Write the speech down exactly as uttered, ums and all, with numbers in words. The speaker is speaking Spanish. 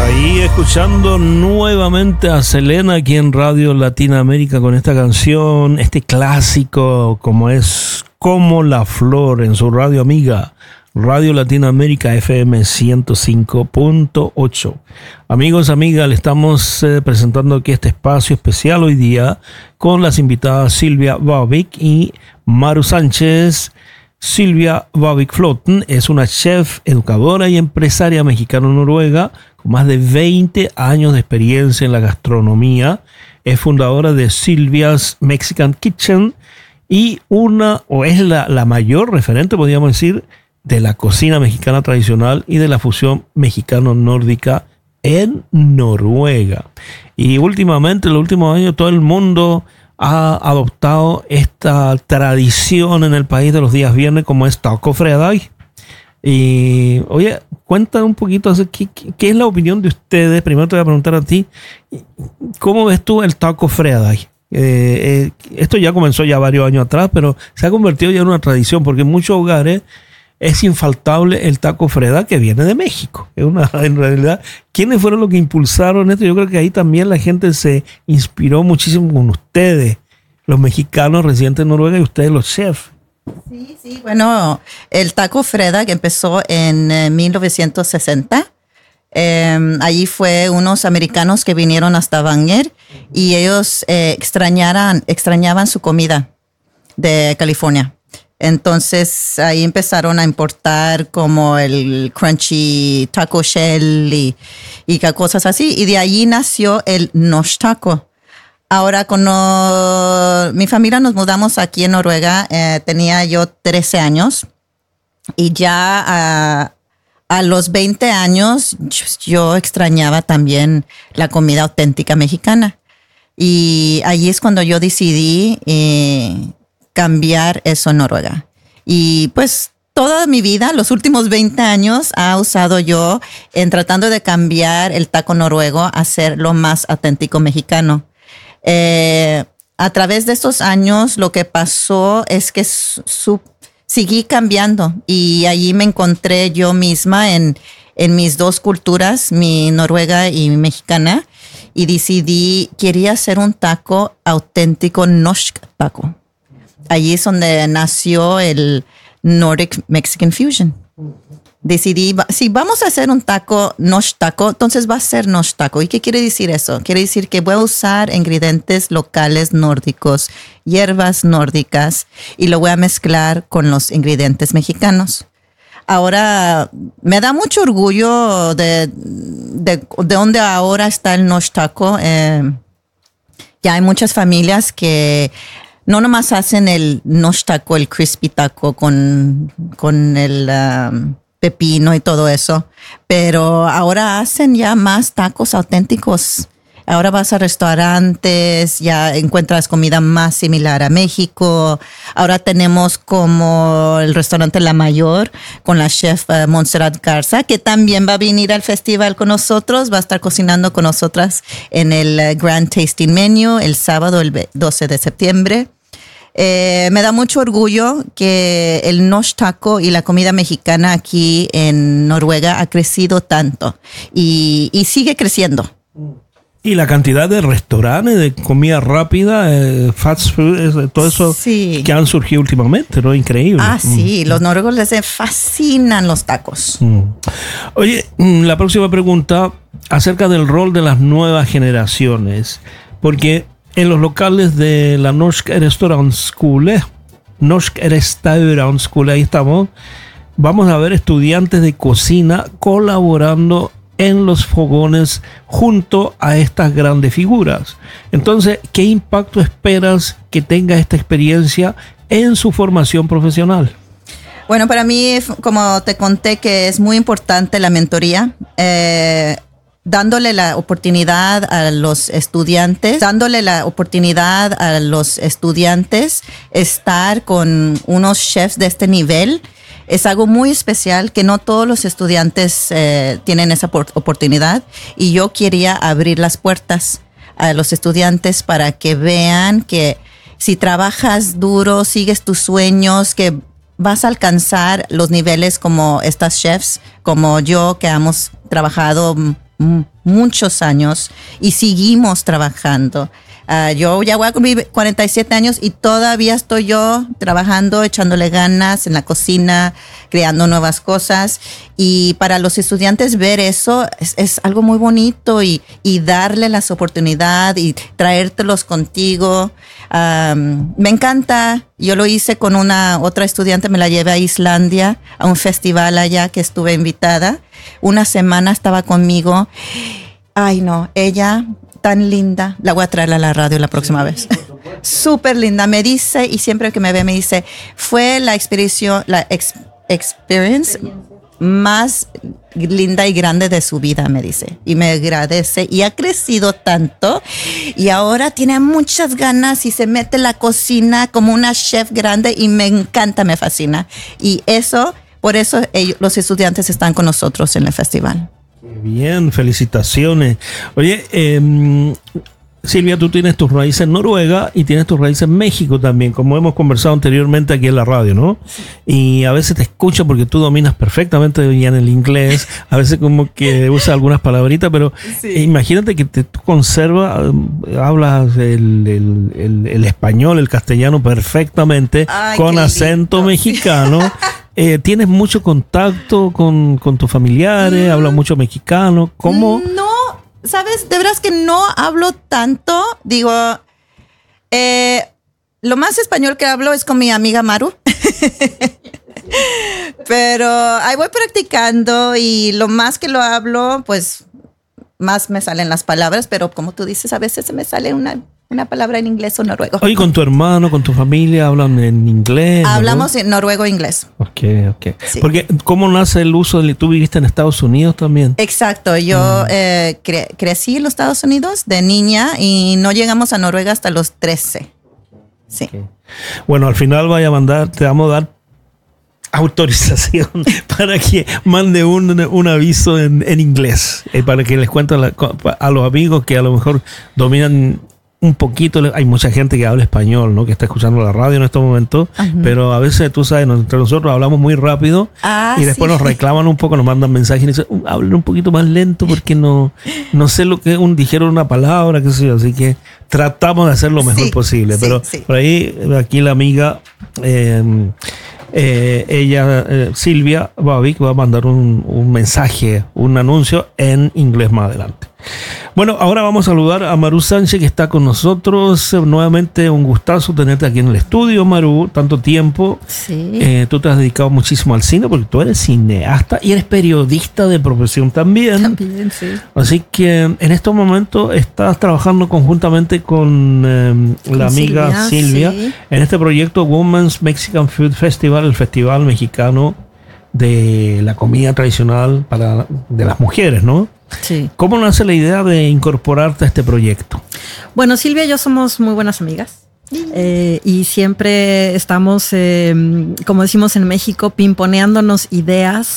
Ahí escuchando nuevamente a Selena aquí en Radio Latinoamérica con esta canción, este clásico como es Como la Flor en su radio amiga Radio Latinoamérica F M ciento cinco punto ocho. Amigos, amigas, le estamos eh, presentando aquí este espacio especial hoy día con las invitadas Silvia Babic y Maru Sánchez. Silvia Babic Flotten es una chef, educadora y empresaria mexicano-noruega con más de veinte años de experiencia en la gastronomía. Es fundadora de Silvia's Mexican Kitchen y una, o es la, la mayor referente, podríamos decir, de la cocina mexicana tradicional y de la fusión mexicano-nórdica en Noruega. Y últimamente, en los últimos años, todo el mundo ha adoptado esta tradición en el país de los días viernes como es Taco Fredag. Y oye, cuenta un poquito, ¿qué, qué, qué es la opinión de ustedes? Primero te voy a preguntar a ti, ¿cómo ves tú el Taco Fredag? Eh, eh, esto ya comenzó ya varios años atrás, pero se ha convertido ya en una tradición porque en muchos hogares es infaltable el Taco Fredag que viene de México. Es una, en realidad, ¿quiénes fueron los que impulsaron esto? Yo creo que ahí también la gente se inspiró muchísimo con ustedes, los mexicanos residentes en Noruega y ustedes los chefs. Sí, sí, bueno, el Taco Fredag empezó en eh, mil novecientos sesenta. Eh, allí fue unos americanos que vinieron hasta Stavanger y ellos eh, extrañaran, extrañaban su comida de California. Entonces ahí empezaron a importar como el crunchy taco shell y, y cosas así. Y de allí nació el Norsk Taco. Ahora cuando mi familia nos mudamos aquí en Noruega, eh, tenía yo trece años. Y ya a, a los veinte años yo, yo extrañaba también la comida auténtica mexicana. Y allí es cuando yo decidí Eh, cambiar eso en Noruega. Y pues toda mi vida, los últimos veinte años, ha usado yo en tratando de cambiar el taco noruego a ser lo más auténtico mexicano. Eh, a través de estos años, lo que pasó es que su, su, seguí cambiando y allí me encontré yo misma en, en mis dos culturas, mi noruega y mi mexicana, y decidí, quería hacer un taco auténtico norsk taco. Allí es donde nació el Nordic Mexican Fusion. Decidí, si vamos a hacer un taco, Norsk Taco, entonces va a ser Norsk Taco. ¿Y qué quiere decir eso? Quiere decir que voy a usar ingredientes locales nórdicos, hierbas nórdicas, y lo voy a mezclar con los ingredientes mexicanos. Ahora, me da mucho orgullo de, de, de donde ahora está el Norsk Taco. Eh, ya hay muchas familias que no nomás hacen el Norsk Taco, el crispy taco con, con el um, pepino y todo eso, pero ahora hacen ya más tacos auténticos. Ahora vas a restaurantes, ya encuentras comida más similar a México. Ahora tenemos como el restaurante La Mayor con la chef uh, Montserrat Garza, que también va a venir al festival con nosotros. Va a estar cocinando con nosotras en el uh, Grand Tasting Menu el sábado, el doce de septiembre. Eh, me da mucho orgullo que el Norsk Taco y la comida mexicana aquí en Noruega ha crecido tanto y, y sigue creciendo. Y la cantidad de restaurantes, de comida rápida, eh, fast food, todo eso sí, que han surgido últimamente, ¿no? Increíble. Ah, sí, mm. Los noruegos les fascinan los tacos. Mm. Oye, la próxima pregunta acerca del rol de las nuevas generaciones, porque en los locales de la Norsk Restaurantskole, Norsk Restaurantskole, ahí estamos, vamos a ver estudiantes de cocina colaborando en los fogones junto a estas grandes figuras. Entonces, ¿qué impacto esperas que tenga esta experiencia en su formación profesional? Bueno, para mí, como te conté, que es muy importante la mentoría. Eh, dándole la oportunidad a los estudiantes, dándole la oportunidad a los estudiantes estar con unos chefs de este nivel. Es algo muy especial que no todos los estudiantes eh, tienen esa oportunidad, y yo quería abrir las puertas a los estudiantes para que vean que si trabajas duro, sigues tus sueños, que vas a alcanzar los niveles como estas chefs, como yo, que hemos trabajado muchos años y seguimos trabajando. Uh, yo ya voy a cumplir cuarenta y siete años y todavía estoy yo trabajando, echándole ganas en la cocina, creando nuevas cosas. Y para los estudiantes ver eso es, es algo muy bonito y, y darle las oportunidades y traértelos contigo. Um, me encanta. Yo lo hice con una otra estudiante, me la llevé a Islandia, a un festival allá que estuve invitada. Una semana estaba conmigo. Ay, no, ella... tan linda, la voy a traer a la radio la próxima sí, vez. Súper linda, me dice, y siempre que me ve me dice, fue la experiencia, la ex, experience más linda y grande de su vida, me dice. Y me agradece, y ha crecido tanto, y ahora tiene muchas ganas y se mete en la cocina como una chef grande, y me encanta, me fascina. Y eso, por eso ellos, los estudiantes están con nosotros en el festival. Bien, felicitaciones. Oye, eh, Silvia, tú tienes tus raíces en Noruega y tienes tus raíces en México también, como hemos conversado anteriormente aquí en la radio, ¿no? Sí. Y a veces te escucho porque tú dominas perfectamente bien el inglés, a veces como que usas algunas palabritas, pero sí. Imagínate que te, tú conservas, hablas el, el, el, el español, el castellano perfectamente. Ay, con acento lindo. Mexicano. Eh, ¿Tienes mucho contacto con, con tus familiares? Mm. ¿Hablas mucho mexicano? ¿Cómo? No, ¿sabes? De verdad es que no hablo tanto. Digo, eh, lo más español que hablo es con mi amiga Maru. Pero ahí voy practicando y lo más que lo hablo, pues más me salen las palabras. Pero como tú dices, a veces se me sale una... una palabra en inglés o noruego. Oye, ¿con tu hermano, con tu familia hablan en inglés? Hablamos ¿no? en noruego e inglés. Ok, ok. Sí. Porque, ¿cómo nace el uso de... ¿Tú viviste en Estados Unidos también? Exacto. Yo mm. eh, cre- crecí en los Estados Unidos de niña y no llegamos a Noruega hasta los trece. Sí. Okay. Bueno, al final vaya a mandar, te vamos a dar autorización para que mande un, un aviso en, en inglés, eh, para que les cuente a, la, a los amigos que a lo mejor dominan un poquito. Hay mucha gente que habla español, ¿no? Que está escuchando la radio en estos momentos, uh-huh. Pero a veces, tú sabes, entre nosotros hablamos muy rápido ah, y después sí. Nos reclaman un poco, nos mandan mensajes y dicen, hablen un poquito más lento porque no, no sé lo que un, dijeron una palabra, qué sé yo, así que tratamos de hacer lo mejor sí, posible, sí, pero sí. Por ahí, aquí la amiga... Eh, Eh, ella, eh, Silvia Babic, va a mandar un, un mensaje, un anuncio en inglés más adelante. Bueno, ahora vamos a saludar a Maru Sánchez, que está con nosotros. Nuevamente un gustazo tenerte aquí en el estudio, Maru, tanto tiempo. Sí. Eh, tú te has dedicado muchísimo al cine porque tú eres cineasta y eres periodista de profesión también. También, sí. Así que en estos momentos estás trabajando conjuntamente con, eh, con la amiga Silvia, Silvia sí. En este proyecto Women's Mexican Food Festival, el festival mexicano de la comida tradicional para de las mujeres, ¿no? Sí. ¿Cómo nace la idea de incorporarte a este proyecto? Bueno, Silvia y yo somos muy buenas amigas eh, y siempre estamos, eh, como decimos en México, pimponeándonos ideas